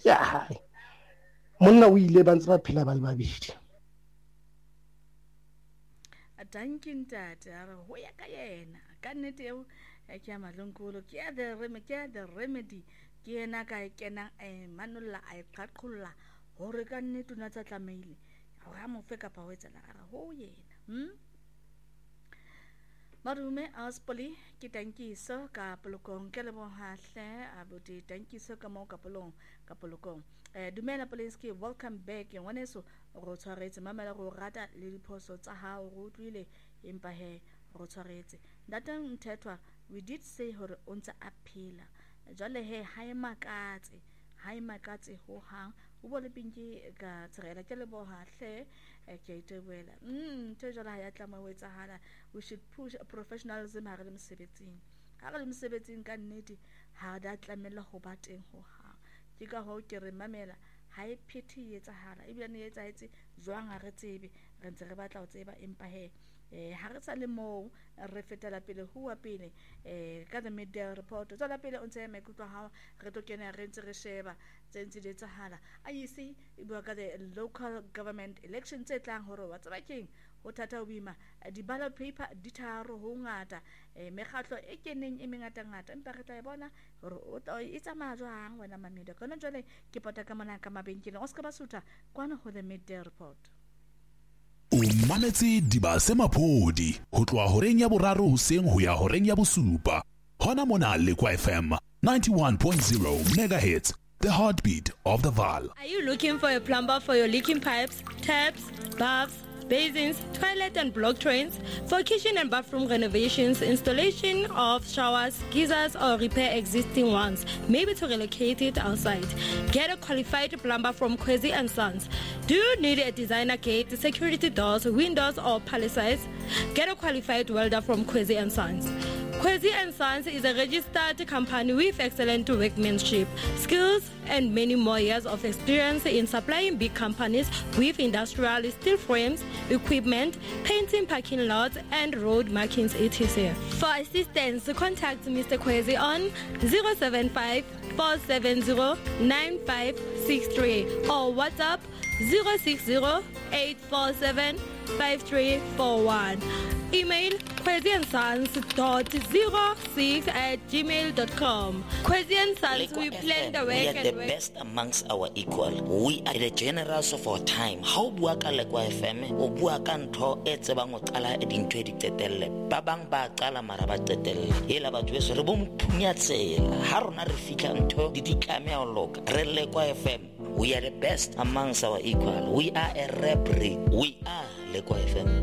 ke hae monna o ile ba ntse ba phela ba le babedi. Atankin tate ara ho ya ka yena ka nnete eo ke ya Malonkolo ke ya the remedy ke yena ka kena manolla a iqaqolla hore ka nnete una tsa tlameile ha mo fe kapa ho etsela ara ho yena Madume Aspoli ke tankiso ka polokong ke le bohahle abuti tankiso ka mo ka polokong dumela Poliski welcome back ngwaneso go tshwaretse mamela go rata le diphoso tsa hao go tlwile empa he go tshwaretse data mthethwa we did say hore o ntse a phela jale he hae makatse ho hang o bole pinki ka tsrela ke le bohahle ke itebela tjela ha ya tlama ho etsahala we should push professionalism ha re le mosebetsing ka nnete ha da tlamela ho ba teng ho hang ke ka ho ke re mamela ha e phethi etsahala e bile ne etsaetse jwang ha re tsebe re ntse re batla ho tseba empa he ha re sa le mo re fetela pele huwa pele ka the media report tsala pele o ntse maikutlo ha re to kena re ntse re sheba tsentse di etsahala I see e bua ka the local government election tse tlang hore wa tsaba keng ho thata ho bima di ballot paper di tharo ho ngata mekgatlo e keneng e mengata empa re tla bona hore o e tsamaya jwang wena mamedi kana jwale ke pota ka mona ka mabenkele o ska ba sutha kwana ho the media report. O mametse diba se maphodi ho tloa horeng ya boraro hoseng ho ya horeng ya bosupa hona mona le kwa FM 91.0 megahertz, the heartbeat of the Vaal. Are you looking for a plumber for your leaking pipes, taps, baths, basins, toilet and block drains? For kitchen and bathroom renovations, installation of showers, geysers or repair existing ones, maybe to relocate it outside. Get a qualified plumber from Kwezi & Sons. Do you need a designer gate, security doors, windows or palisades? Get a qualified welder from Kwezi & Sons. Kwezi & Sons is a registered company with excellent workmanship, skills and many more years of experience in supplying big companies with industrial steel frames, equipment, painting parking lots and road markings etc. For assistance, contact Mr. Kwezi on 075 470 9563 or WhatsApp 060 847 5341. Email kwezieandsons.06@gmail.com. Kwezi & Sons, we plan the work we are and the work. best amongst our equal. We are the generals of our time. How bua ka Lekwa FM o bua ka ntho e tsebang o qala e dintho di tetelle ba bang ba qala mara ba tetelle ela batho beso re bo mphunya tsela ha rona re fitla ntho di ditlame a loka re Lekwa FM. We are the best amongst our equal. We are a rap breed. We are Lekwa FM.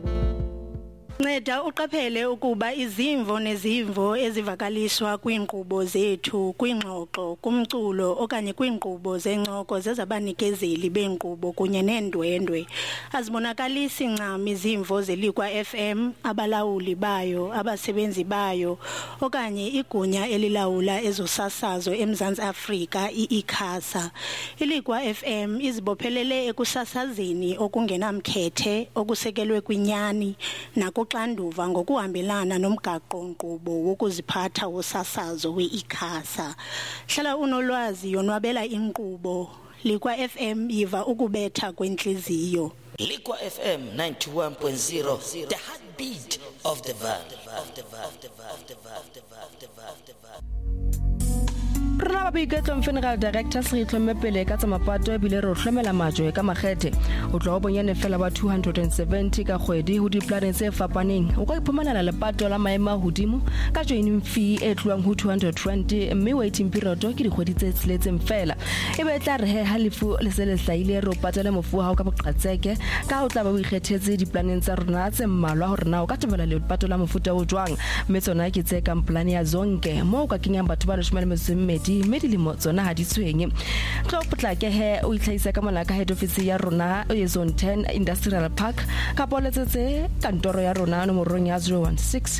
Nceda uqaphele ukuba izimvo nezimvo ezivakaliswa kwiinkqubo zethu kwingxoxo kumculo okanye kwiinkqubo zencoko zezabanikezeli beenkqubo kunye neendwendwe azibonakalisi ncam izimvo zeLikwa FM, abalawuli bayo, abasebenzi bayo okanye igunya elilawula ezosasazo eMzantsi Afrika iICASA. iLikwa FM izibophelele ekusasazeni okungenamkhethe okusekelwe kwinyani nakuxanduva ngokuhambelana nomgaqo-nkqubo wokuziphatha wosasazo we-ICASA. Hlala unolwazi yonwabela inkqubo. Likwa FM yiva ukubetha kwentliziyo. Likwa FM 91.0, the heartbeat of the Vaal. Rona ba boiketlo Funeral Director se itlhomme pele ka tsa mapato e bile re hlomela majwe ka makgethe o tlo bonyane fela ba 270 ka kgwedi ho diplaneng tse fapaneng o ka iphumanela lepato la maema hodimo ka joining fee e tluang ho 220 mme waiting period ke dikgwedi tse tseletseng fela e be tla re ha lefu le se le hlaile re o patela mofu ha o ka boqatseke ka o tla ba o ikgethetse diplaneng tsa rona tse mmalwa hore na o ka tebela lepato la mofuta o jwang mme tsona ke tse ka plan ya zonke mo o ka kenyang batho ba 12 medilimo tsona ha di tshwenye tlo potlake he o itlhaisa ka mona ka head office ya rona e zone 10 industrial park ka poletsetse kantoro ya rona nomorong ya 016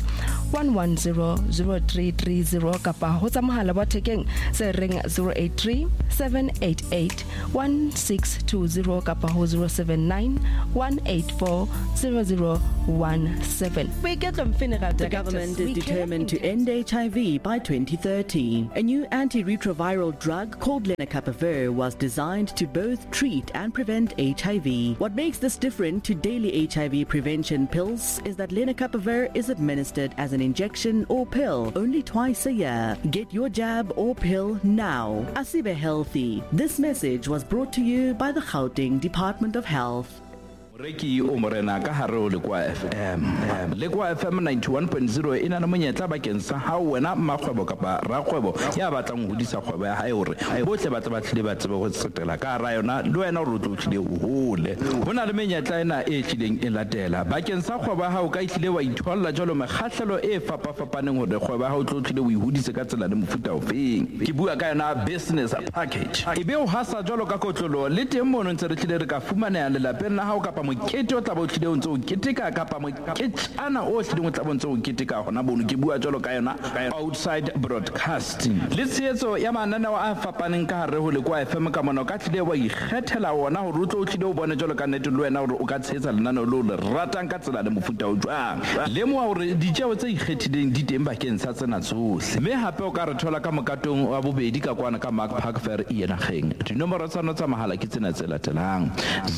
1100330 kapa ho tsa mohala wa thekeng se reng 083 788 1620 kapa ho 079 184 0017. The government is determined to end HIV by 2030. A new anti antiretroviral drug called lenacapavir was designed to both treat and prevent HIV. What makes this different to daily HIV prevention pills is that lenacapavir is administered as an injection or pill only twice a year. Get your jab or pill now. Asibe Healthy. This message was brought to you by the Gauteng Department of Health. Reki o morena ka hare o Lekwa FM. Lekwa FM 91.0 ina na monyetla bakeng sa ha wena makgwebo kapa rakgwebo ya batlang ho hodisa kgwebo ya hae hore bohle ba tlile ba tsebe go tsetela ka ra yona le wena o rotlo tlile o hole. Hona le menyetla ena e tlileng e latela bakeng sa kgwebo ya hao ka tlile wa itholla jalo mekgahlelo e fapafapaneng hore kgwebo ya hao tlo tlile o hodise ka tsela le mofuta ofeng. Ke bua ka yona business package. Ebe o hasa jalo ka kotlolo le teng mono ntse re tlile re ka fumana le lapeng la hao kapa mokete o tla bo tlile o ntse o keteka kapa moketana o tlile o tla bo ntse o keteka gona bono ke bua jalo ka yona outside broadcasting le tsetso ya mananeo a fapaneng ka hare ho Lekwa FM ka mona ka tlile wa ikgethela wona hore o tlo tlile o bone jalo ka nnete le wena hore o ka tshetsa lenaneo le ratang ka tsela le mofuta o jwang le mo hore ditjeo tse ikgethileng di teng bakeng sa tsena tsohle mme hape o ka re thola ka mokatong wa bobedi ka kwana ka Mark Park Fair Ienageng dinomoro tsa notsa mahala ke tsena tse latelang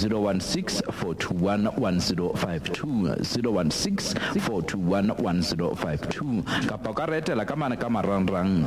016-421-1052 016-421-1052 kapa ka retela ka mana ka marangrang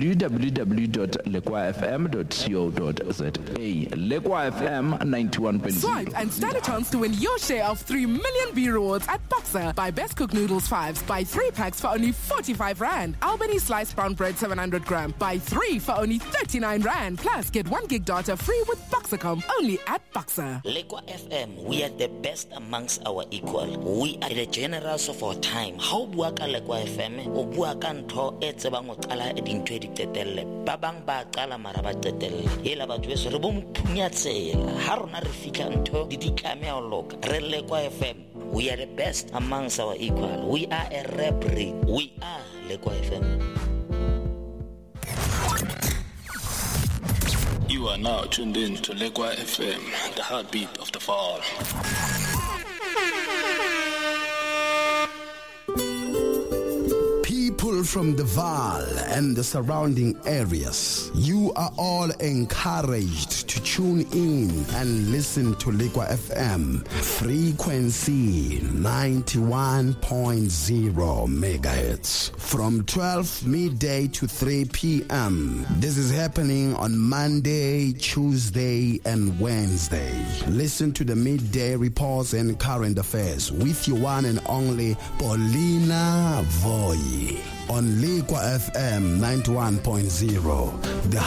www.lekwafm.co.za Lekwa FM 91.0. Swipe and stand a chance to win your share of 3 million B rewards at Boxer. Buy Best Cook Noodles 5s, buy 3 packs for only 45 Rand. Albany sliced brown bread 700 gram, buy 3 for only 39 Rand. Plus get 1 gig data free with Boxercom only at Boxer. Lekwa FM, we are the best amongst our equal. We are the generals of our time. How bua ka Lekwa FM o bua ka ntho e tsebang o qala e dintho di tetelle ba bang ba qala mara ba tetelle ela ba tshwe re bo mphunya tsela ha rona re fitla ntho di ditlame a loka re Lekwa FM. We are the best amongst our equal. We are a rap breed. We are Lekwa FM. You are now tuned in to Lekwa FM, the heartbeat of the fall. People from the Vaal and the surrounding areas, you are all encouraged to tune in and listen to Lekwa FM, frequency 91.0 megahertz from 12 midday to 3 p.m. This is happening on Monday, Tuesday, and Wednesday. Listen to the midday reports and current affairs with your one and only Paulina Voy on Lekwa FM 91.0. The